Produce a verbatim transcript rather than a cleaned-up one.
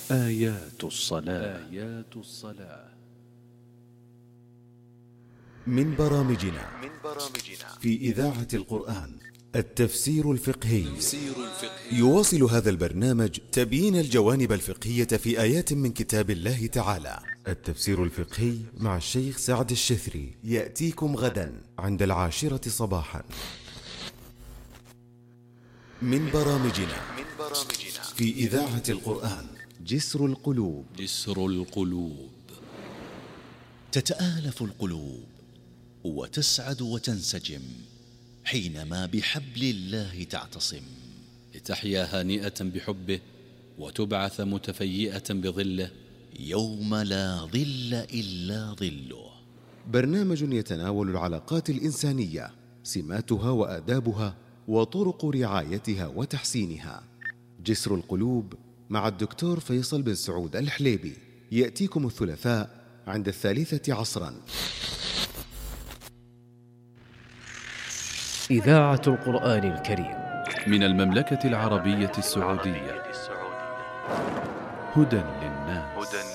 آيات الصلاة. آيات الصلاة من برامجنا في إذاعة القرآن التفسير الفقهي. يواصل هذا البرنامج تبيين الجوانب الفقهية في آيات من كتاب الله تعالى. التفسير الفقهي مع الشيخ سعد الشثري يأتيكم غدا عند العاشرة صباحا. من برامجنا في إذاعة القرآن جسر القلوب. جسر القلوب. تتآلف القلوب وتسعد وتنسجم حينما بحبل الله تعتصم، لتحيا هانئة بحبه وتبعث متفيئة بظله يوم لا ظل إلا ظله. برنامج يتناول العلاقات الإنسانية، سماتها وآدابها وطرق رعايتها وتحسينها. جسر القلوب مع الدكتور فيصل بن سعود الحليبي يأتيكم الثلاثاء عند الثالثة عصرا. إذاعة القرآن الكريم من المملكة العربية السعودية. هدى للناس.